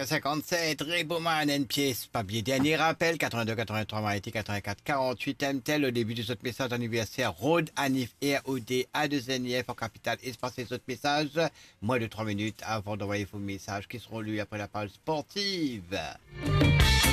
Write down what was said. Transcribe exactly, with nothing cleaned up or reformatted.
heures cinquante-sept, Reboman, N pièce, papier. Dernier rappel, quatre-vingt-deux quatre-vingt-trois, Mariti, quatre-vingt-quatre quarante-huit, M T L, au début de ce message anniversaire, Road, Anif, R O D, A deux N I F, en capital, espace et autres messages, moins de trois minutes avant d'envoyer vos messages qui seront lus après la page sportive.